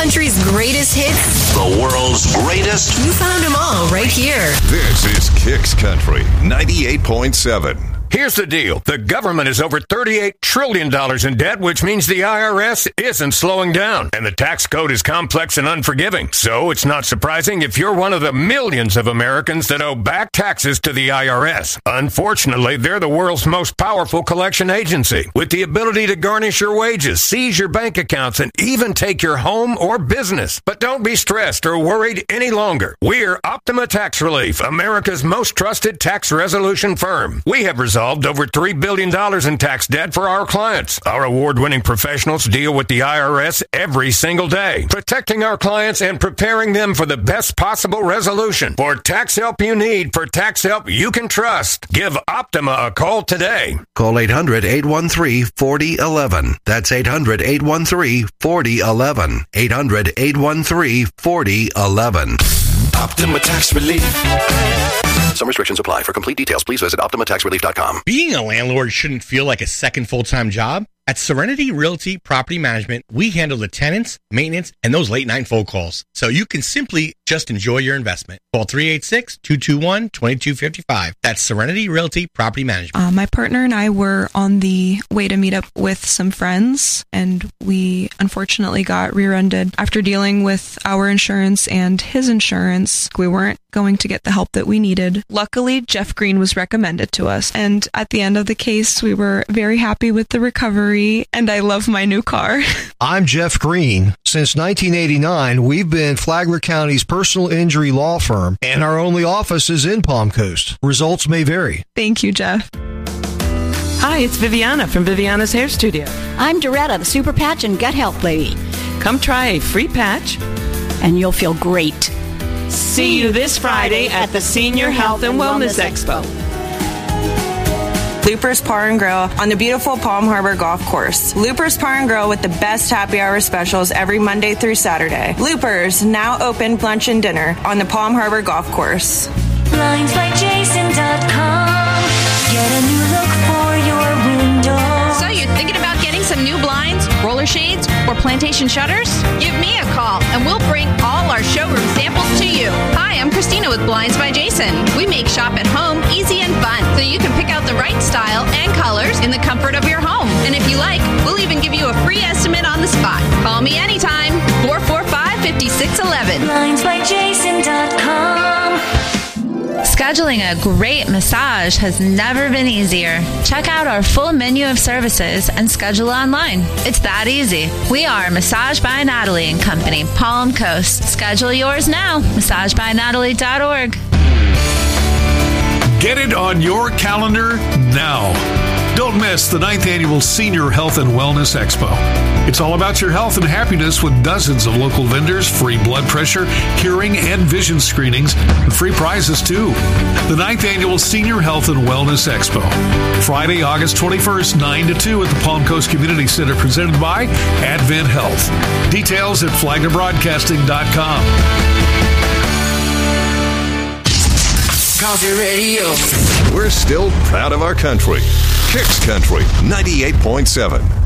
country's greatest hits. The world's greatest. You found them all right here. This is Kicks Country 98.7. Here's the deal. The government is over $38 trillion in debt, which means the IRS isn't slowing down. And the tax code is complex and unforgiving. So it's not surprising if you're one of the millions of Americans that owe back taxes to the IRS. Unfortunately, they're the world's most powerful collection agency, with the ability to garnish your wages, seize your bank accounts, and even take your home or business. But don't be stressed or worried any longer. We're Optima Tax Relief, America's most trusted tax resolution firm. We have resolved over $3 billion in tax debt for our clients. Our award-winning professionals deal with the IRS every single day, protecting our clients and preparing them for the best possible resolution. For tax help you need, for tax help you can trust, give Optima a call today. Call 800-813-4011. That's 800-813-4011. 800-813-4011. Optima Tax Relief. Some restrictions apply. For complete details, please visit OptimaTaxRelief.com. Being a landlord shouldn't feel like a second full-time job. At Serenity Realty Property Management, we handle the tenants, maintenance, and those late-night phone calls, so you can simply just enjoy your investment. Call 386-221-2255. That's Serenity Realty Property Management. My partner and I were on the way to meet up with some friends, and we unfortunately got rear-ended. After dealing with our insurance and his insurance, we weren't going to get the help that we needed. Luckily, Jeff Green was recommended to us, and at the end of the case, we were very happy with the recovery, and I love my new car. I'm Jeff Green. Since 1989, we've been Flagler County's personal injury law firm, and our only office is in Palm Coast. Results may vary. Thank you, Jeff. Hi, it's Viviana from Viviana's Hair Studio. I'm Doretta, the Super Patch and Gut Health Lady. Come try a free patch, and you'll feel great. See you this Friday at the Senior Health and Wellness Expo. Loopers Bar and Grill on the beautiful Palm Harbor Golf Course. Loopers Bar and Grill with the best happy hour specials every Monday through Saturday. Loopers, now open lunch and dinner on the Palm Harbor Golf Course. BlindsByJason.com. Get a new look for your window. So you're thinking about getting some new blinds, roller shades, or plantation shutters? Give me a call and we'll bring all our showroom samples to you. Hi, I'm Christina with Blinds by Jason. We make shop at home easy and fun so you can pick out the right style and colors in the comfort of your home. And if you like, we'll even give you a free estimate on the spot. Call me anytime, 445-5611. BlindsByJason.com. Scheduling a great massage has never been easier. Check out our full menu of services and schedule online. It's that easy. We are Massage by Natalie and Company, Palm Coast. Schedule yours now. MassageByNatalie.org. Get it on your calendar now. Don't miss the 9th Annual Senior Health and Wellness Expo. It's all about your health and happiness with dozens of local vendors, free blood pressure, hearing, and vision screenings, and free prizes too. The 9th Annual Senior Health and Wellness Expo. Friday, August 21st, 9 to 2 at the Palm Coast Community Center, presented by Advent Health. Details at FlaglerBroadcasting.com. Country Radio. We're still proud of our country. Kicks Country 98.7.